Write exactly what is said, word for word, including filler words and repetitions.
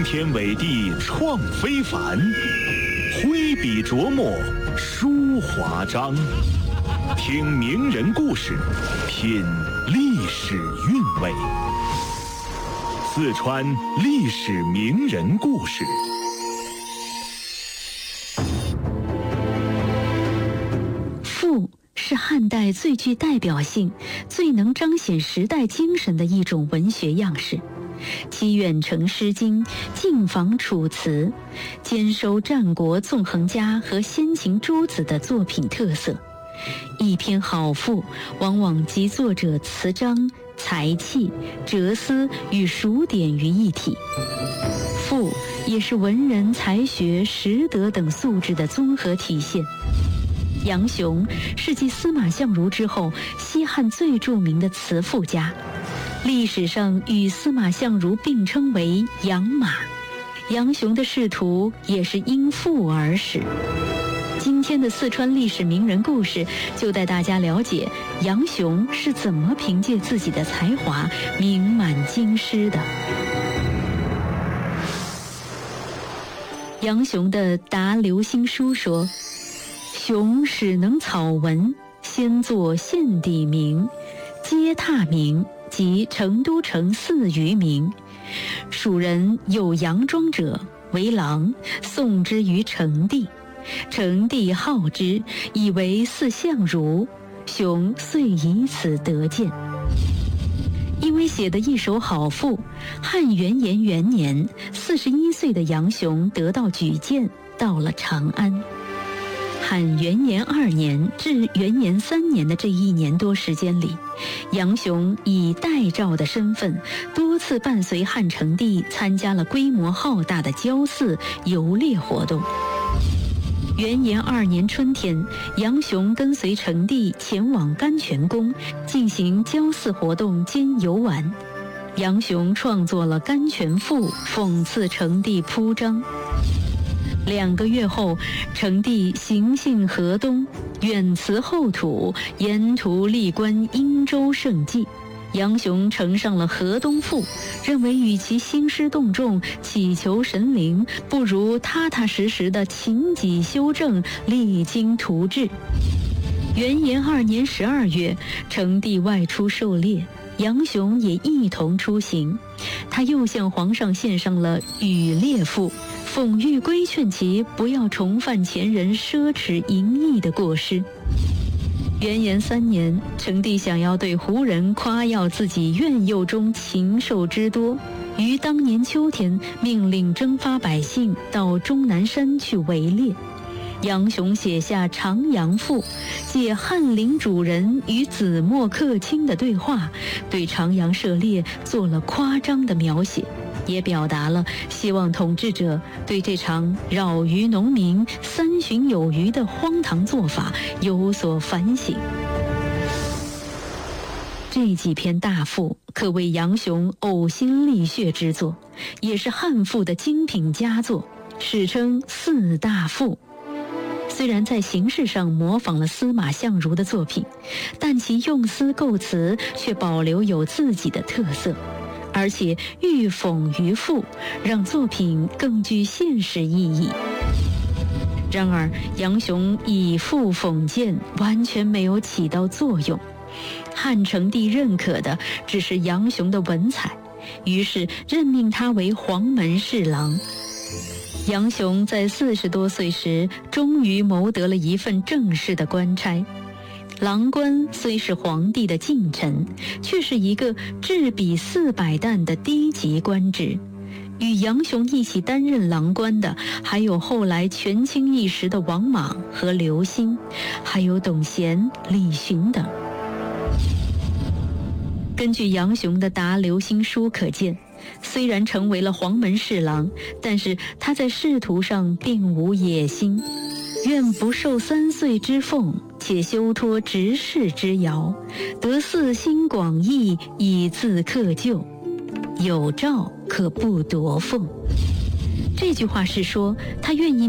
惊天伟地创非凡，挥笔琢磨书华章。听名人故事，品历史韵味。四川历史名人故事。 赋是汉代最具代表性、最能彰显时代精神的一种文学样式。其远承《诗经》，近仿《楚辞》，兼收战国纵横家和先秦诸子的作品特色。一篇好赋，往往集作者词章、才气、哲思与数典于一体。赋也是文人才学、识德等素质的综合体现。杨雄是继司马相如之后西汉最著名的词赋家，历史上与司马相如并称为杨马。杨雄的仕途也是因赋而始。今天的四川历史名人故事就带大家了解杨雄是怎么凭借自己的才华名满京师的。杨雄的《答刘兴书》说：雄始能草文，先作献帝名，皆踏名，即成都城四余名。蜀人有杨庄者为郎，送之于成帝。成帝好之，以为似相如，雄遂以此得见。因为写得一手好赋，汉元延元年，四十一岁的杨雄得到举荐，到了长安。汉元延二年至元延三年的这一年多时间里，杨雄以代诏的身份，多次伴随汉成帝参加了规模浩大的郊祀游猎活动。元延二年春天，杨雄跟随成帝前往甘泉宫进行郊祀活动兼游玩。杨雄创作了《甘泉赋》，讽刺成帝铺张。两个月后，成帝行幸河东，远辞后土，沿途历观殷周盛迹。杨雄呈上了《河东赋》，认为与其兴师动众祈求神灵，不如踏踏实实的勤己修正，励精图治。元延二年十二月，成帝外出狩猎，杨雄也一同出行。他又向皇上献上了《羽猎赋》，讽喻规劝其不要重犯前人奢侈淫逸的过失。元延三年，成帝想要对胡人夸耀自己苑囿中禽兽之多，于当年秋天命令征发百姓到终南山去围猎。杨雄写下《长阳赋》，借翰林主人与子墨客卿的对话，对长阳射猎做了夸张的描写，也表达了希望统治者对这场扰于农民三旬有余的荒唐做法有所反省。这几篇大赋可谓杨雄呕心沥血之作，也是汉赋的精品佳作，史称四大赋。虽然在形式上模仿了司马相如的作品，但其用词构词却保留有自己的特色，而且寓讽于赋，让作品更具现实意义。然而杨雄以赋讽谏完全没有起到作用，汉成帝认可的只是杨雄的文采，于是任命他为黄门侍郎。杨雄在四十多岁时，终于谋得了一份正式的官差。郎官虽是皇帝的近臣，却是一个制笔四百担的低级官职。与杨雄一起担任郎官的，还有后来权倾一时的王莽和刘歆，还有董贤、李寻等。根据杨雄的《答刘兴书》可见，虽然成为了黄门侍郎，但是他在仕途上并无野心，愿不受三岁之俸，且休托执事之遥，得四心广义，以自克就，有诏可不夺俸。这句话是说，他愿意